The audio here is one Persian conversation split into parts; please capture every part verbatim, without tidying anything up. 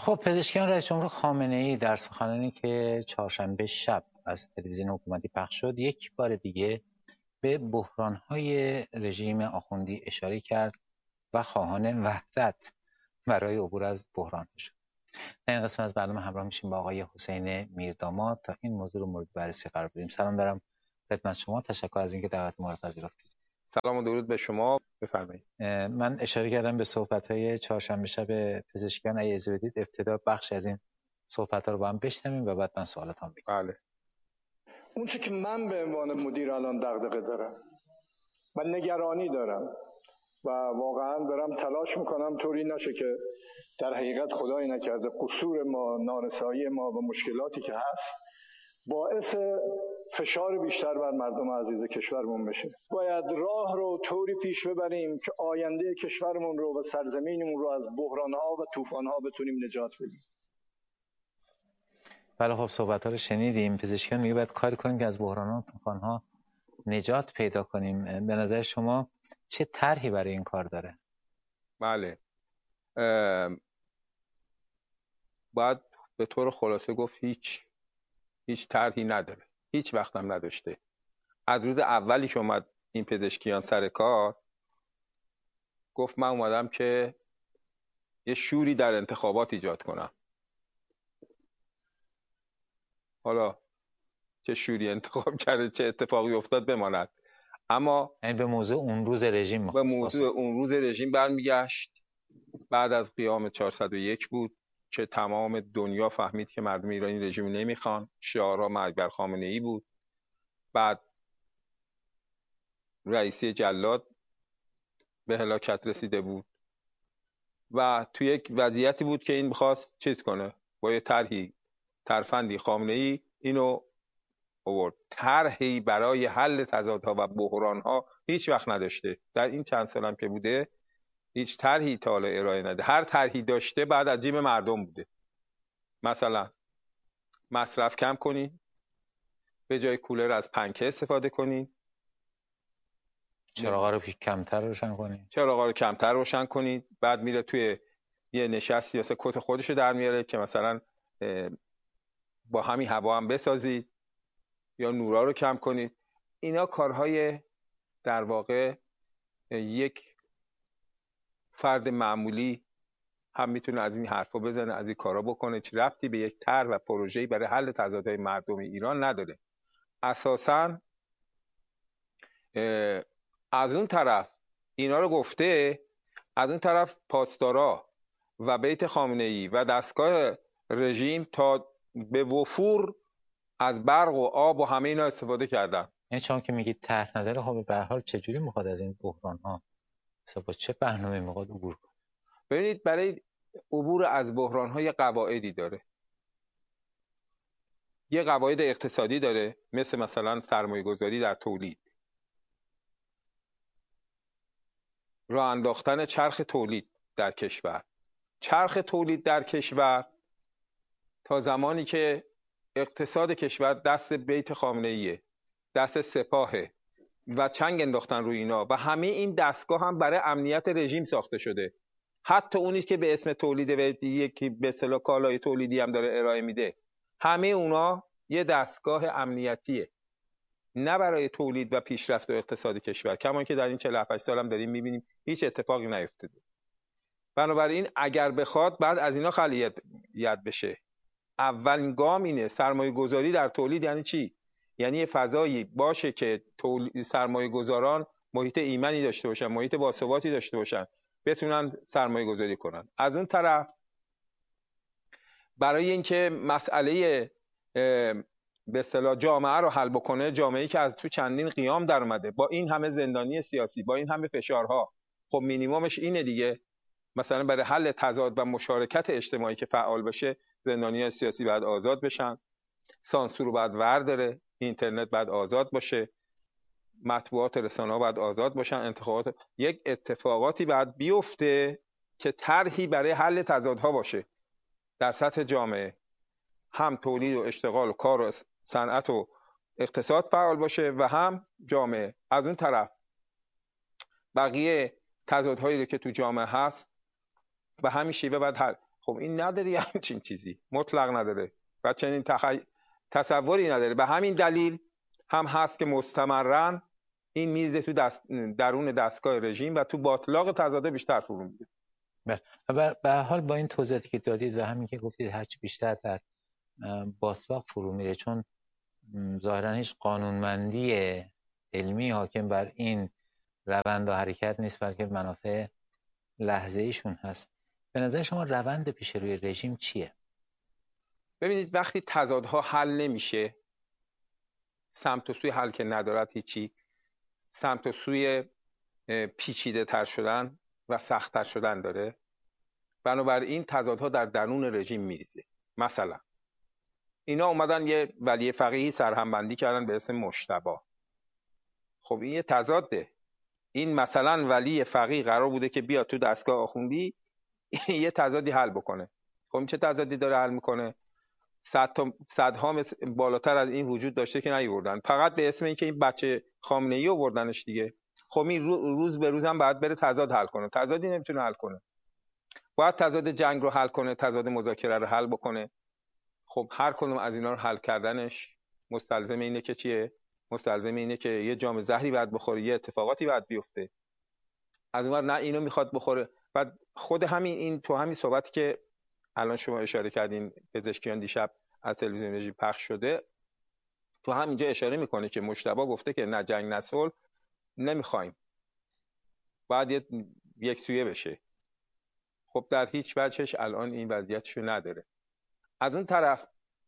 خب پزشکیان رئیس جمهور خامنه‌ای در سخنرانی که چهارشنبه شب از تلویزیون حکومتی پخش شد یک بار دیگه به بحران‌های رژیم آخوندی اشاره کرد و خواهان وحدت برای عبور از بحران شد. در این قسمت از برنامه همراه میشیم با آقای حسین میرداماد تا این موضوع رو مورد بررسی قرار بدیم. سلام دارم خدمت شما، تشکر از اینکه دعوت ما رو پذیرفتید. سلام و درود به شما، بفرمایید. من اشاره کردم به صحبت‌های چهارشنبه شب پزشکیان، اگه اجازه بدید ابتدا بخش از این صحبت‌ها رو با هم بشنویم و بعد من سوالاتم بگم. بله. اون چیزی که من به عنوان مدیر الان دغدغه دارم و نگرانی دارم و واقعا دارم تلاش میکنم طوری نشه که در حقیقت خدایی نکرده قصور ما، نارسایی ما و مشکلاتی که هست باعث فشار بیشتر بر مردم عزیز کشورمون بشه. باید راه رو طوری پیش ببریم که آینده کشورمون رو و سرزمینمون رو از بحران‌ها و طوفان‌ها بتونیم نجات بدیم. بله خب صحبت‌ها رو شنیدیم. پزشکیان میگه باید کاری کنیم که از بحران‌ها و طوفان‌ها نجات پیدا کنیم. به نظر شما چه طرحی برای این کار داره؟ بله. باید به طور خلاصه گفت هیچ هیچ طرحی نداره. هیچ وقت هم نداشته. از روز اولی که اومد این پزشکیان سر کار گفت من اومدم که یه شوری در انتخابات ایجاد کنم. حالا چه شوری انتخاب کرده، چه اتفاقی افتاد بماند، اما یعنی به موضوع اون روز رژیم به موضوع اون روز رژیم برمیگشت. بعد از قیام چهارصد و یک بود که تمام دنیا فهمید که مردم ایرانی رژیم نمیخوان. شعارها مرگ بر خامنه‌ای بود. بعد رئیسی جلاد به هلاکت رسیده بود و توی یک وضعیتی بود که این می‌خواست چیز کنه، با یه طرحی ترفندی خامنه‌ای اینو آورد. طرحی برای حل تضادها و بحرانها هیچ وقت نداشته. در این چند سالم که بوده هیچ طرحی تا حالا ارائه نده. هر طرحی داشته بعد از جیب مردم بوده. مثلا مصرف کم کنین، به جای کولر از پنکه استفاده کنین، چراغا رو کمتر روشن کنین، چراغا رو کمتر روشن کنید. بعد میره توی یه نشستی واسه کت خودشو در میاره که مثلا با همین هوا هم بسازید یا نورا رو کم کنید. اینا کارهای در واقع یک فرد معمولی هم میتونه از این حرفا بزنه، از این کارا بکنه. چه ربطی به یک طرح و پروژه‌ای برای حل تضادهای مردم ایران نداره. اساساً از اون طرف اینا رو گفته، از اون طرف پاسدارا و بیت خامنه‌ای و دستگاه رژیم تا به وفور از برق و آب و همه اینا استفاده کردن. یعنی شما که میگید طرح نداره، خب به هر حال چجوری میخواد از این بحران‌ها مثلا با چه برنامه‌ای میخواد عبور کنه؟ ببینید برای عبور از بحران‌ها یه قواعدی داره. یه قواعد اقتصادی داره، مثل مثلا سرمایه‌گذاری در تولید، راه انداختن چرخ تولید در کشور. چرخ تولید در کشور تا زمانی که اقتصاد کشور دست بیت خامنه‌ایه، دست سپاهه و چنگ انداختن روی اینا و همه این دستگاه هم برای امنیت رژیم ساخته شده. حتی اونی که به اسم تولید و یکی به اصطلاح کالای تولیدی هم داره ارائه میده، همه اونا یه دستگاه امنیتیه، نه برای تولید و پیشرفت و اقتصاد کشور. کما که در این چهل و هفت سال هم داریم میبینیم هیچ اتفاقی نیفتاده. بنابراین اگر بخواد بعد از اینا خلیت بشه. اولین گام اینه. سرمایه گذاری در تولید یعنی چی؟ یعنی یه فضایی باشه که سرمایه گذاران محیط ایمنی داشته باشن، محیط باثباتی داشته باشن، بتونن سرمایه گذاری کنن. از اون طرف برای اینکه مسئله به اصطلاح جامعه رو حل بکنه، جامعه‌ای که از تو چندین قیام در اومده با این همه زندانی سیاسی، با این همه فشارها، خب مینیممش اینه دیگه. مثلا برای حل تضاد و مشارکت اجتماعی که فعال بشه، زندانیان سیاسی باید آزاد بشن، سانسور باید ورداره، اینترنت باید آزاد باشه، مطبوعات رسانه‌ها باید آزاد باشن، انتخابات، یک اتفاقاتی باید بیفته که طرحی برای حل تضادها باشه در سطح جامعه. هم تولید و اشتغال و کار و صنعت و اقتصاد فعال باشه و هم جامعه. از اون طرف بقیه تضادهایی رو که تو جامعه هست و همین شیوه باید حل. خب این نداره یه همچین چیزی، مطلق نداره و چنین تخی... تصوری نداره. به همین دلیل هم هست که مستمرن این میز تو دست... درون دستگاه رژیم و تو باطلاق تضاد بیشتر فرو میره. بله. به هر حال با این توضیحاتی که دادید و همین که گفتید هرچی بیشتر در باطلاق فرو میره، چون ظاهرا هیچ قانونمندی علمی حاکم بر این روند و حرکت نیست، بلکه منافع لحظه ایشون هست. به نظر شما روند پیش روی رژیم چیه؟ ببینید وقتی تضادها حل نمیشه، سمت و سوی حل که ندارد هیچی، سمت و سوی پیچیده تر شدن و سخت تر شدن داره، بنابراین تضادها در درون رژیم میریزه. مثلا اینا اومدن یه ولی فقیهی سرهمبندی کردن به اسم مجتبی. خب این یه تضاده. این مثلا ولی فقیه قرار بوده که بیاد تو دستگاه آخوندی یه تضادی حل بکنه. خب چه تضادی داره حل میکنه؟ صد تا صدها بالاتر از این وجود داشته که نیوردن، فقط به اسم اینکه این بچه خامنه‌ای آوردنش دیگه. خب این روز به روزم باید بره تضاد حل کنه، تضادی نمیتونه حل کنه. باید تضاد جنگ رو حل کنه، تضاد مذاکره رو حل بکنه. خب هر کدوم از اینا رو حل کردنش مستلزم اینه که چیه؟ مستلزم اینه که یه جام زهری باید بخوره، یه اتفاقاتی باید بیفته. از اونور نه اینو میخواد بخوره. و خود همین این تو همین صحبتی که الان شما اشاره کردین پزشکیان دیشب از تلویزیون رژیم پخش شده، تو همینجا اشاره میکنه که مجتبی گفته که نه جنگ نه صلح نمیخوایم، باید یک سویه بشه. خب در هیچ وجهش الان این وضعیتشو نداره. از اون طرف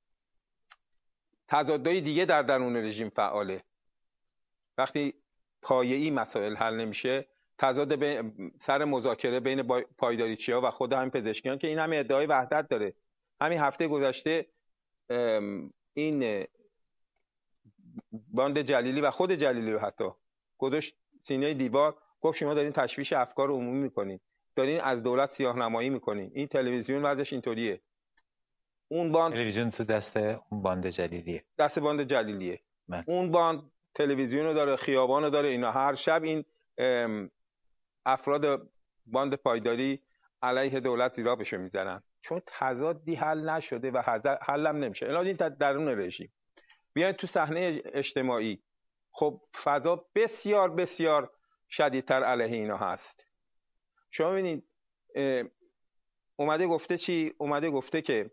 تضادهای دیگه در درون رژیم فعاله. وقتی پایه‌ای مسائل حل نمیشه، تضاد بین سر مذاکره بین پایداریچی‌ها و خود همین پزشکیان که این همه ادعای وحدت داره. همین هفته گذشته این باند جلیلی و خود جلیلی رو حتی گذاشت سینه دیوار، گفت شما دارین تشویش افکار عمومی میکنین، دارین از دولت سیاه‌نمایی میکنین. این تلویزیون وضعش اینطوریه. اون باند تلویزیون تو دست اون باند جلیلیه، دست باند جلیلیه. من. اون باند تلویزیون رو داره، خیابان رو داره. اینا هر شب این افراد باند پایداری علیه دولت زیرابشو میزنن، چون تضادی حل نشده و حل هم نمیشه. الان این درون رژیم بیاین تو صحنه اجتماعی، خب فضا بسیار بسیار شدیدتر علیه اینا هست. شما ببینید اومده گفته چی؟ اومده گفته که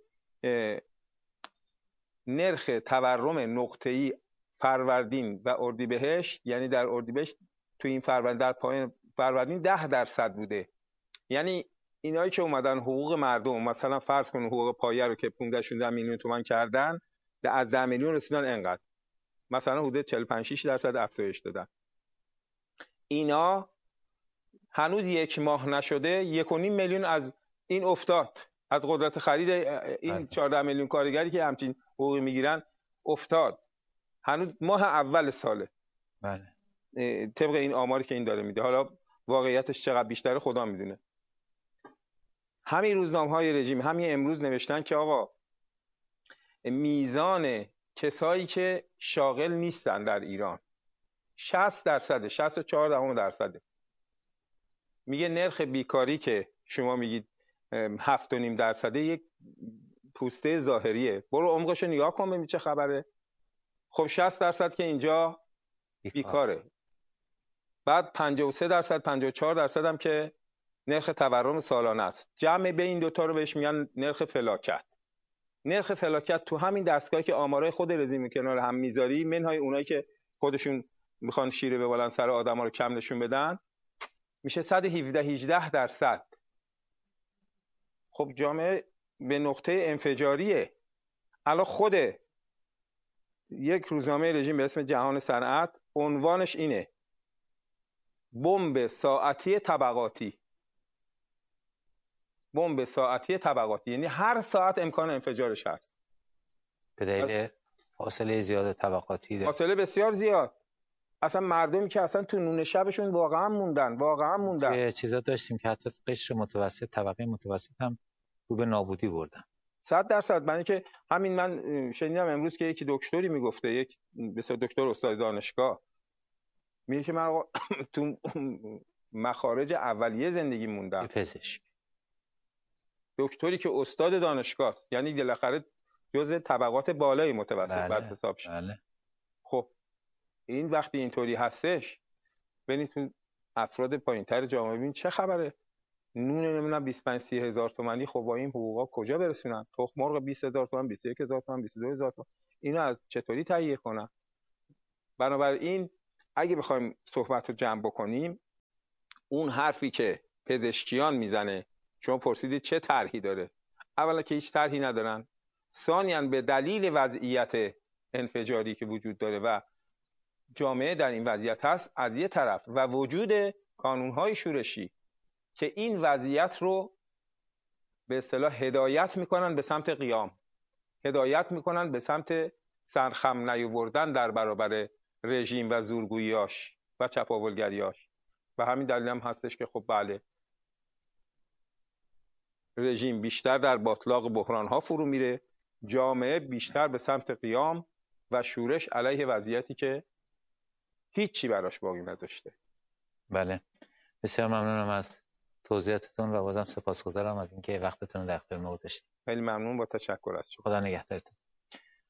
نرخ تورم نقطه‌ای فروردین و اردیبهشت، یعنی در اردیبهشت تو این فروردین در پایان فروردین ده درصد بوده. یعنی اینایی که اومدن حقوق مردم، مثلا فرض کن حقوق پایه رو که پانزده شانزده میلیون تومان کردن، از ده میلیون رسیدن انقدر، مثلا حدود چهل و پنج شش درصد افزایش دادن. اینا هنوز یک ماه نشده یک و نیم میلیون از این افتاد، از قدرت خرید این چهارده میلیون کارگری که همچین حقوقی میگیرن افتاد. هنوز ماه اول ساله. بله. طبق این آماری که این داره میده، حالا واقعیتش چقدر بیشتره خدا میدونه. همین روزنامه‌های رژیم همین امروز نوشتن که آقا میزان کسایی که شاغل نیستن در ایران شصت درصد، شصت و چهار درصد. میگه نرخ بیکاری که شما میگید هفت و نیم درصده یک پوسته ظاهریه، برو عمقش نگاه کن ببین چه خبره. خب شصت درصد که اینجا بیکاره، بعد پنجاه و سه درصد پنجاه و چهار درصد هم که نرخ تورم سالانه است. جمع بین این دوتا رو بهش میگن نرخ فلاکت. نرخ فلاکت تو همین دستگاهی که آمارای خود رژیم کنار هم میذاری، منهای اونایی که خودشون میخوان شیره ببالن سر آدما رو کم نشون بدن، میشه صد و هفده هجده درصد. خب جامعه به نقطه انفجاریه. الان خود یک روزنامه رژیم به اسم جهان صنعت عنوانش اینه: بمب ساعتی طبقاتی. بمب ساعتی طبقاتی یعنی هر ساعت امکان انفجارش هست به دلیل فاصله زیاد طبقاتی. فاصله بسیار زیاد. اصلا مردمی که اصلا تو نون شبشون واقعا موندن، واقعا موندن. یه چیزا داشتیم که حتی قشر متوسط، طبقه متوسط هم رو به نابودی بردن. صد درصد. من که همین من شنیدم امروز که یکی دکتری میگفته، یک بسیار دکتر استاد دانشگاه، میگه که من تو مخارج اولیه زندگی موندم. پزشک دکتری که استاد دانشگاه است، یعنی بالاخره جزء طبقات بالای متوسط بله. بعد حساب شه. بله. خب این وقتی اینطوری هستش، ببینید تو افراد پایینتر جامعه ببین چه خبره. نون نمیدونم بیست و پنج سی هزار تومانی، خب با این حقوقا کجا برسونن؟ تخم مرغ بیست هزار تومان، بیست و یک هزار تومان، بیست و دو هزار تومان، اینو از چطوری تهیه کنن؟ بنابراین اگه بخوایم صحبت رو جمع بکنیم، اون حرفی که پزشکیان میزنه، شما پرسیدید چه طرحی داره، اولا که هیچ طرحی ندارن، ثانیاً به دلیل وضعیت انفجاری که وجود داره و جامعه در این وضعیت هست از یه طرف، و وجود کانونهای شورشی که این وضعیت رو به اصطلاح هدایت میکنن به سمت قیام، هدایت میکنن به سمت سرخم نیاوردن در برابر رژیم و زورگوییاش و چپاولگریاش. و همین دلیل هم هستش که خب بله، رژیم بیشتر در باطلاق بحران‌ها فرو میره، جامعه بیشتر به سمت قیام و شورش علیه وضعیتی که هیچی براش باقی نذاشته. بله، بسیار ممنونم از توضیحاتتون و بازم سپاسگزارم از اینکه وقتتون رو در اختیار ما گذاشتید. خیلی ممنون، با تشکر از شما. خدا نگهدارتون.